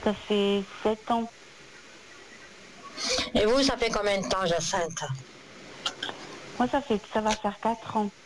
Ça fait 7 ans. Et vous, ça fait combien de temps, Jacinthe? Moi, ça va faire 4 ans.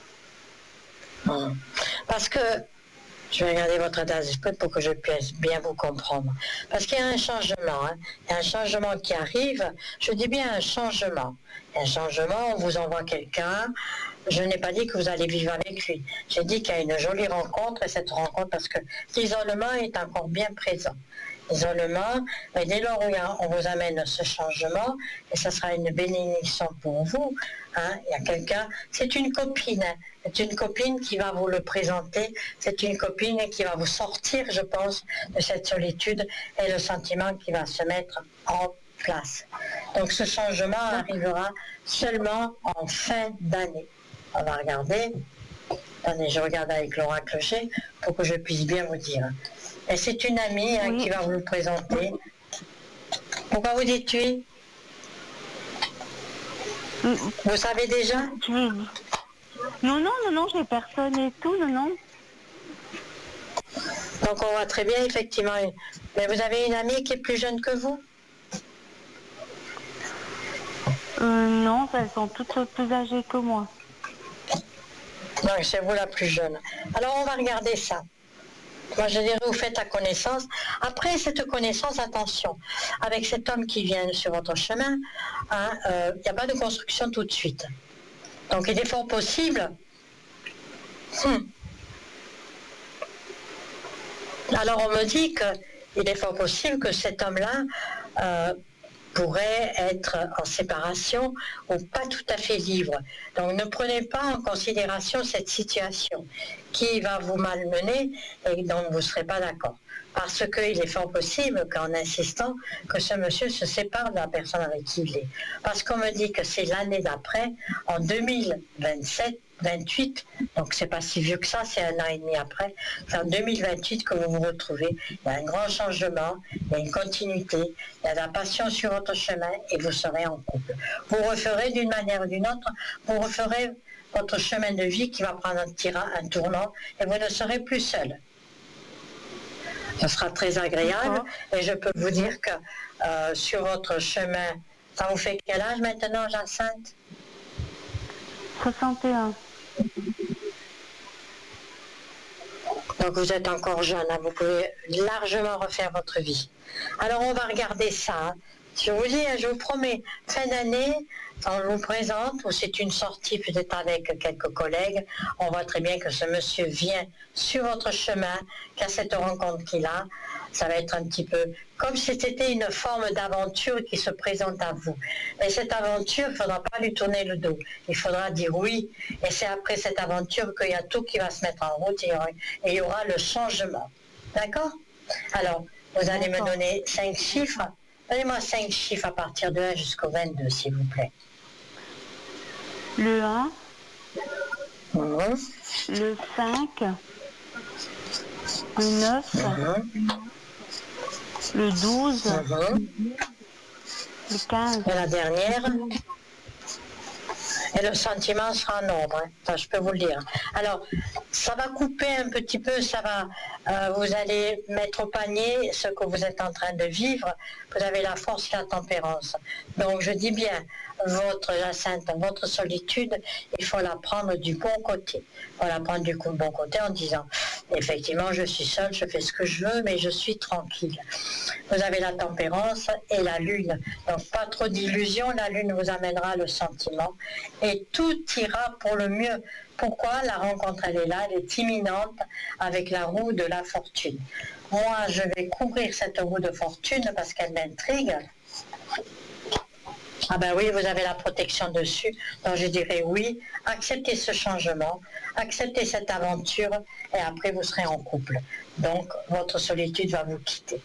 Parce que, je vais regarder votre état d'esprit pour que je puisse bien vous comprendre. Parce qu'il y a un changement, hein. Il y a un changement qui arrive. Je dis bien un changement. Un changement, on vous envoie quelqu'un. Je n'ai pas dit que vous allez vivre avec lui. J'ai dit qu'il y a une jolie rencontre, et cette rencontre, parce que l'isolement est encore bien présent. L'isolement, mais dès lors où on vous amène ce changement, et ce sera une bénédiction pour vous, hein, il y a quelqu'un, c'est une copine, hein, c'est une copine qui va vous le présenter, c'est une copine qui va vous sortir, je pense, de cette solitude et le sentiment qui va se mettre en place. Donc ce changement arrivera seulement en fin d'année. On va regarder. Attendez, je regarde avec l'oracle G pour que je puisse bien vous dire. Et c'est une amie hein, qui va vous le présenter. Pourquoi vous dites oui? Vous savez déjà? Non, j'ai personne et tout, non. Donc on voit très bien, effectivement. Mais vous avez une amie qui est plus jeune que vous? Non, elles sont toutes plus âgées que moi. Donc c'est vous la plus jeune. Alors on va regarder ça. Moi je dirais vous faites la connaissance. Après cette connaissance, attention, avec cet homme qui vient sur votre chemin, il n'y a pas de construction tout de suite. Donc il est fort possible. Alors on me dit qu'il est fort possible que cet homme-là pourrait être en séparation ou pas tout à fait libre. Donc ne prenez pas en considération cette situation qui va vous malmener et dont vous ne serez pas d'accord. Parce qu'il est fort possible qu'en insistant, que ce monsieur se sépare de la personne avec qui il est. Parce qu'on me dit que c'est l'année d'après, en 2027, 28, donc c'est pas si vieux que ça, c'est 1 an et demi après, c'est en 2028 que vous vous retrouvez. Il y a un grand changement, il y a une continuité, il y a de la passion sur votre chemin et vous serez en couple. Vous referez d'une manière ou d'une autre, vous referez votre chemin de vie qui va prendre un tournant et vous ne serez plus seul. Ce sera très agréable et je peux vous dire que sur votre chemin, ça vous fait quel âge maintenant, Jacinthe? 61. Donc vous êtes encore jeune, hein, vous pouvez largement refaire votre vie. Alors on va regarder ça. Hein. Je vous dis, je vous promets, fin d'année, on vous présente, ou c'est une sortie peut-être avec quelques collègues, on voit très bien que ce monsieur vient sur votre chemin, qu'à cette rencontre qu'il a, ça va être un petit peu comme si c'était une forme d'aventure qui se présente à vous. Et cette aventure, il ne faudra pas lui tourner le dos, il faudra dire oui, et c'est après cette aventure qu'il y a tout qui va se mettre en route et il y aura le changement. D'accord? Alors, vous allez me donner 5 chiffres. Donnez-moi 5 chiffres à partir de 1 jusqu'au 22, s'il vous plaît. Le 1, le 5, le 9, le 12, le 15. Et la dernière. Et le sentiment sera en nombre, hein. Ça, je peux vous le dire. Alors, ça va couper un petit peu, ça va, vous allez mettre au panier ce que vous êtes en train de vivre. Vous avez la force et la tempérance. Donc, je dis bien, votre Jacinthe, votre solitude, il faut la prendre du bon côté. Il faut la prendre du bon côté en disant, effectivement, je suis seule, je fais ce que je veux, mais je suis tranquille. Vous avez la tempérance et la lune. Donc, pas trop d'illusions, la lune vous amènera le sentiment et tout ira pour le mieux. Pourquoi? La rencontre, elle est là, elle est imminente avec la roue de la fortune. Moi, je vais couvrir cette roue de fortune parce qu'elle m'intrigue. Ah ben oui, vous avez la protection dessus, donc je dirais oui, acceptez ce changement, acceptez cette aventure et après vous serez en couple. Donc votre solitude va vous quitter.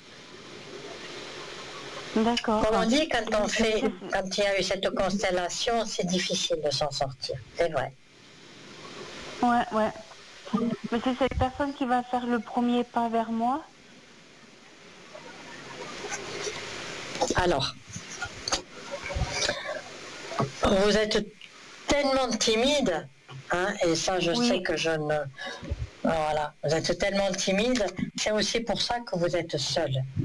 D'accord. Comme on dit, quand il y a eu cette constellation, c'est difficile de s'en sortir, c'est vrai. Ouais. Mais c'est cette personne qui va faire le premier pas vers moi? Alors, vous êtes tellement timide, hein, et ça je sais que je ne... Voilà, vous êtes tellement timide, c'est aussi pour ça que vous êtes seul.